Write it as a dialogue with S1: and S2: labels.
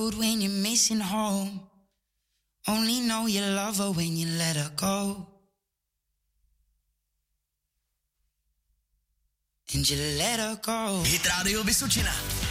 S1: When you're missing home, only know you love her when you let her go. And you let her go.
S2: Hit Radio Vysočina.